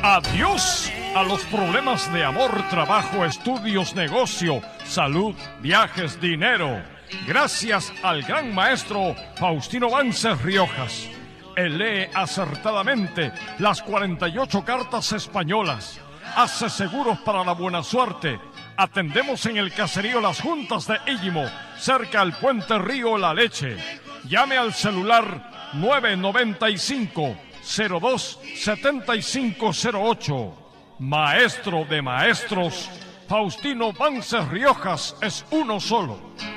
Adiós a los problemas de amor, trabajo, estudios, negocio, salud, viajes, dinero. Gracias al gran maestro Faustino Vances Riojas. Él lee acertadamente las 48 cartas españolas. Hace seguros para la buena suerte. Atendemos en el caserío Las Juntas de Illimo, cerca al puente Río La Leche. Llame al celular 995-02-7508. Maestro de maestros, Faustino Vances Riojas es uno solo.